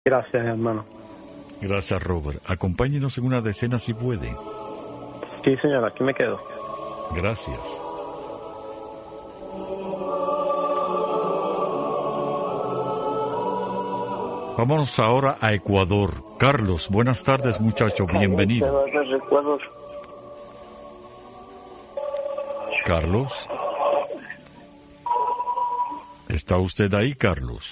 Gracias, hermano. Gracias, Robert. Acompáñenos en una decena si puede. Sí, señor, aquí me quedo. Gracias. Vámonos ahora a Ecuador. Carlos, buenas tardes, muchacho, bienvenido. Carlos. ¿Está usted ahí, Carlos?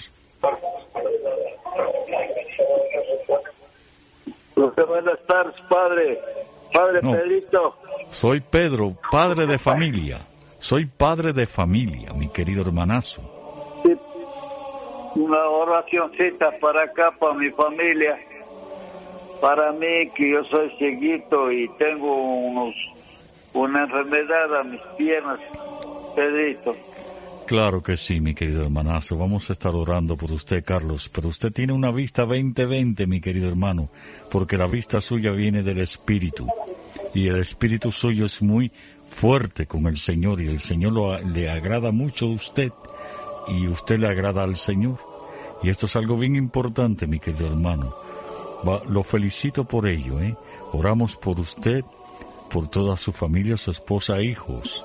Buenas tardes, padre. Padre No. Pedrito. Soy Pedro, padre de familia. Soy padre de familia, mi querido hermanazo. Sí. Una oracioncita para acá, para mi familia. Para mí, que yo soy cieguito y tengo una enfermedad a mis piernas, Pedrito. Claro que sí, mi querido hermanazo. Vamos a estar orando por usted, Carlos. Pero usted tiene una vista 20/20, mi querido hermano, porque la vista suya viene del Espíritu. Y el Espíritu suyo es muy fuerte con el Señor. Y el Señor le agrada mucho a usted. Y usted le agrada al Señor. Y esto es algo bien importante, mi querido hermano. Lo felicito por ello, ¿eh? Oramos por usted, por toda su familia, su esposa e hijos.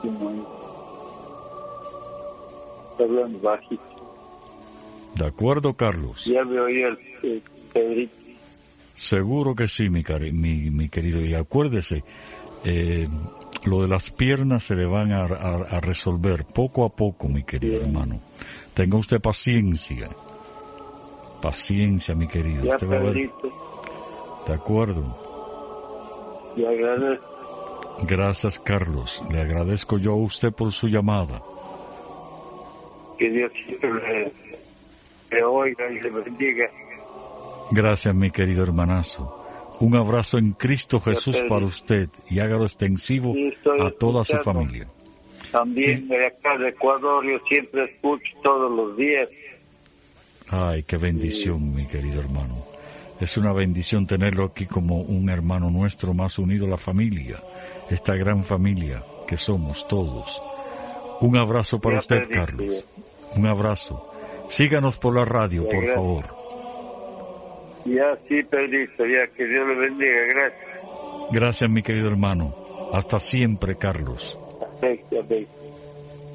Hablando bajito. ¿De acuerdo, Carlos? Ya me oí el Pedrito. Seguro que sí, mi querido. Y acuérdese, lo de las piernas se le van a resolver poco a poco, mi querido hermano. Tenga usted paciencia. Paciencia, mi querido. Ya, Usted va a ver. Pedrito. De acuerdo. Le agradezco. Gracias, Carlos. Le agradezco yo a usted por su llamada. Que Dios siempre le oiga y le bendiga. Gracias, mi querido hermanazo. Un abrazo en Cristo Jesús para usted y hágalo extensivo a toda su familia. También de acá de Ecuador yo siempre escucho todos los días. Ay, qué bendición, mi querido hermano. Es una bendición tenerlo aquí como un hermano nuestro más unido a la familia, esta gran familia que somos todos. Un abrazo para usted, Carlos. Un abrazo. Síganos por la radio, por favor. Ya, sí, Pedrito, ya, que Dios le bendiga, gracias. Gracias, mi querido hermano. Hasta siempre, Carlos. Perfecto.